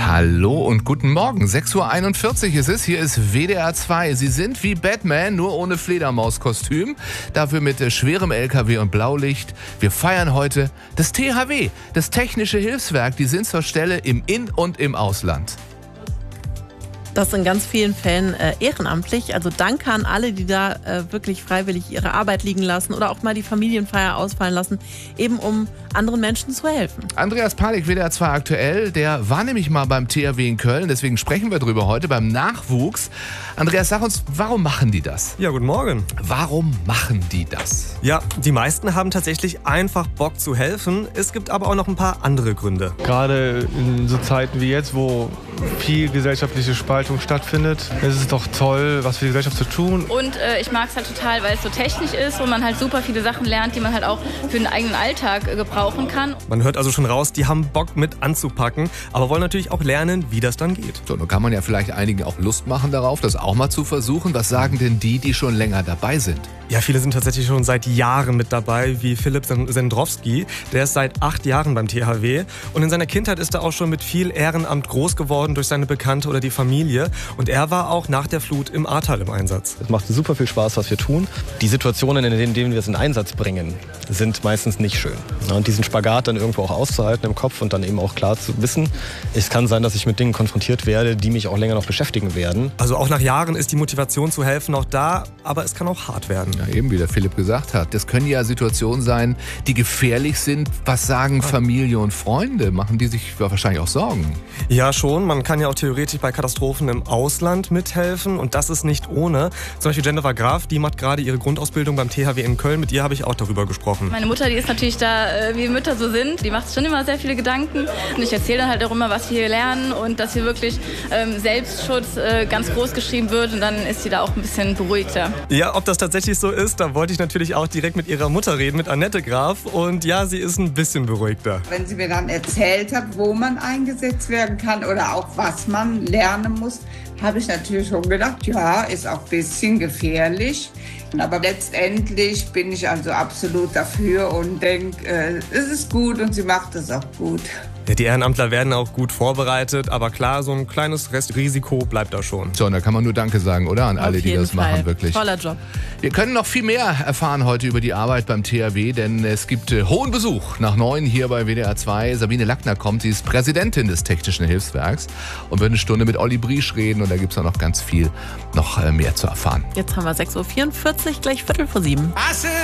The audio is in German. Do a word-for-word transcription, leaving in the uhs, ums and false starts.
Hallo und guten Morgen. sechs Uhr einundvierzig ist es. Hier ist W D R zwei. Sie sind wie Batman, nur ohne Fledermauskostüm. Dafür mit schwerem L K W und Blaulicht. Wir feiern heute das T H W, das Technische Hilfswerk. Die sind zur Stelle im In- und im Ausland. Das in ganz vielen Fällen äh, ehrenamtlich. Also danke an alle, die da äh, wirklich freiwillig ihre Arbeit liegen lassen oder auch mal die Familienfeier ausfallen lassen, eben um anderen Menschen zu helfen. Andreas Palik, W D R zwei aktuell, der war nämlich mal beim T H W in Köln, deswegen sprechen wir drüber heute, beim Nachwuchs. Andreas, sag uns, warum machen die das? Ja, guten Morgen. Warum machen die das? Ja, die meisten haben tatsächlich einfach Bock zu helfen. Es gibt aber auch noch ein paar andere Gründe. Gerade in so Zeiten wie jetzt, wo viel gesellschaftliche Spaltung stattfindet, ist es doch toll, was für die Gesellschaft zu tun. Und äh, ich mag es halt total, weil es so technisch ist und man halt super viele Sachen lernt, die man halt auch für den eigenen Alltag äh, gebrauchen kann. Man hört also schon raus, die haben Bock mit anzupacken, aber wollen natürlich auch lernen, wie das dann geht. So, nun kann man ja vielleicht einigen auch Lust machen darauf, das auch mal zu versuchen. Was sagen denn die, die schon länger dabei sind? Ja, viele sind tatsächlich schon seit Jahren mit dabei, wie Philipp Sendrowski. Der ist seit acht Jahren beim T H W und in seiner Kindheit ist er auch schon mit viel Ehrenamt groß geworden durch seine Bekannte oder die Familie. Und er war auch nach der Flut im Ahrtal im Einsatz. Es macht super viel Spaß, was wir tun. Die Situationen, in denen wir es in Einsatz bringen, sind meistens nicht schön. Und diesen Spagat dann irgendwo auch auszuhalten im Kopf und dann eben auch klar zu wissen, es kann sein, dass ich mit Dingen konfrontiert werde, die mich auch länger noch beschäftigen werden. Also auch nach Jahren ist die Motivation zu helfen noch da, aber es kann auch hart werden. Ja, eben wie der Philipp gesagt hat. Das können ja Situationen sein, die gefährlich sind. Was sagen Familie und Freunde? Machen die sich wahrscheinlich auch Sorgen? Ja, schon. Man kann ja auch theoretisch bei Katastrophen im Ausland mithelfen und das ist nicht ohne. Zum Beispiel Jennifer Graf, die macht gerade ihre Grundausbildung beim T H W in Köln. Mit ihr habe ich auch darüber gesprochen. Meine Mutter, die ist natürlich da, wie Mütter so sind. Die macht schon immer sehr viele Gedanken. Und ich erzähle dann halt auch immer, was wir hier lernen und dass hier wirklich ähm, Selbstschutz äh, ganz groß geschrieben wird. Und dann ist sie da auch ein bisschen beruhigter. Ja, ob das tatsächlich so ist, da wollte ich natürlich auch direkt mit ihrer Mutter reden, mit Annette Graf. Und ja, sie ist ein bisschen beruhigter. Wenn sie mir dann erzählt hat, wo man eingesetzt werden kann oder auch was man lernen muss, habe ich natürlich schon gedacht, ja, ist auch ein bisschen gefährlich. Aber letztendlich bin ich also absolut dafür und denke, äh, es ist gut und sie macht es auch gut. Ja, die Ehrenamtler werden auch gut vorbereitet, aber klar, so ein kleines Restrisiko bleibt da schon. So, und da kann man nur Danke sagen, oder? An alle, die das Fall. machen, wirklich. Toller Job. Wir können noch viel mehr erfahren heute über die Arbeit beim T H W, denn es gibt äh, hohen Besuch nach neun hier bei W D R zwei. Sabine Lackner kommt, sie ist Präsidentin des Technischen Hilfswerks und wird eine Stunde mit Olli Briesch reden und da gibt es auch noch ganz viel noch äh, mehr zu erfahren. Jetzt haben wir sechs Uhr vierundvierzig, gleich Viertel vor sieben.